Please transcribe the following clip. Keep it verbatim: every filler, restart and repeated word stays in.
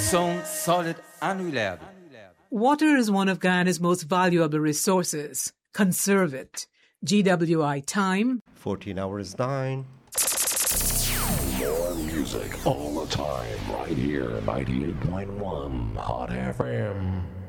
Son solid annulable. Water is one of Guyana's most valuable resources. Conserve it. G W I time. fourteen hours nine. More music all the time, right here, ninety-eight point one Hot F M.